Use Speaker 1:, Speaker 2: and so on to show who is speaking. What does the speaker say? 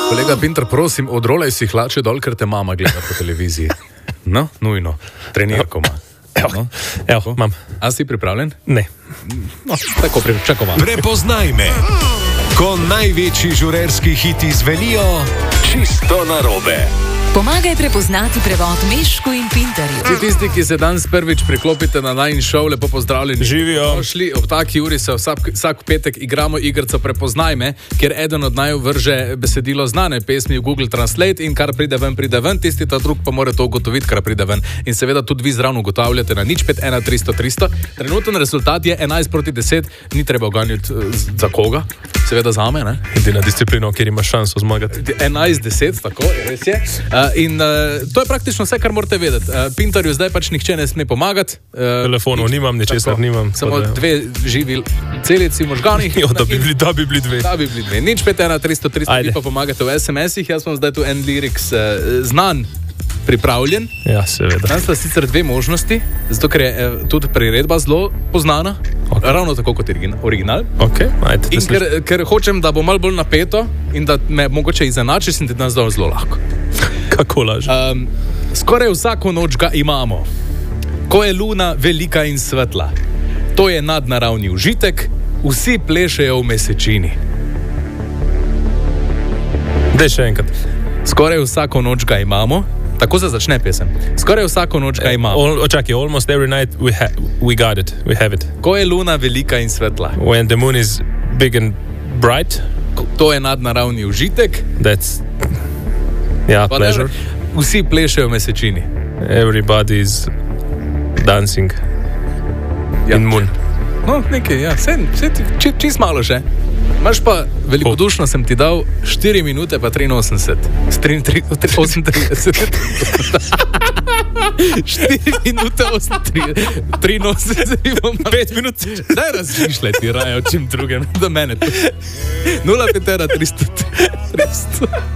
Speaker 1: Kolega Pinter, prosim, odrolaj si hlače dol, ker te mama gleda po televiziji. No, nujno. Trenirko ima.
Speaker 2: Evo, mam.
Speaker 1: A si pripravljen?
Speaker 2: Ne.
Speaker 1: No, tako pričakovam.
Speaker 3: Prepoznaj me. Ko največji žurerski hiti zvenijo, čisto narobe.
Speaker 4: Pomagaj prepoznati prevod Mešku in Pinterju.
Speaker 1: Vsi tisti, ki se danes prvič priklopite na najin šov, lepo pozdravljeni.
Speaker 2: Živijo.
Speaker 1: Šli ob taki uri se vsak petek igramo igrico Prepoznaj me, kjer eden od naju vrže besedilo znane pesmi v Google Translate in kar pride ven, tisti ta drug pa mora to ugotoviti, kar pride ven. In seveda tudi vi zraven ugotavljate na 051 300 300. Trenuten rezultat je 11-10, ni treba uganjati za koga, seveda zame, ne?
Speaker 2: Edina disciplina, kjer imaš šanso zmagati.
Speaker 1: 11-10, tako, res je. In to je praktično vse, kar morate vedeti. Pinterju zdaj pač nihče ne sme pomagati.
Speaker 2: Telefonov nimam, ničesar nimam.
Speaker 1: Samo dve živi celici možganih.
Speaker 2: Jo, da bi bili dve.
Speaker 1: Da bi bili dve. 051 300 300, vi pa pomagate v SMS-ih. Jaz vam zdaj tu en lyrics znan, pripravljen.
Speaker 2: Ja, seveda.
Speaker 1: Tam sta sicer dve možnosti, zato ker je tudi priredba zelo poznana. Okay. Ravno tako kot original.
Speaker 2: Okay, ajde,
Speaker 1: in ker hočem, da bo malo bolj napeto in da me mogoče izenačiš, in ti danes dal zelo lahko.
Speaker 2: Kako laže?
Speaker 1: Skoraj vsako noč ga imamo, ko je luna velika in svetla. To je nadnaravni užitek, vsi plešejo v mesečini.
Speaker 2: Daj še enkrat.
Speaker 1: Skoraj vsako noč ga imamo. Tako se začne pesem. Skoraj vsako noč ga imamo.
Speaker 2: Čakaj, almost every night we got it, we have it.
Speaker 1: Ko je luna velika in svetla.
Speaker 2: When the moon is big and bright.
Speaker 1: To je nadnaravni užitek.
Speaker 2: That's, yeah, pleasure.
Speaker 1: Vsi plešejo v mesečini.
Speaker 2: Everybody is dancing in moon.
Speaker 1: No, nekaj, ja. Čist malo še. Imaš pa, velikodušno sem ti dal 4 minute pa 83. 38. 4 minute 83. 5 minut. Daj razmišljati, raje o čem drugem. Do mene. 051 300 300.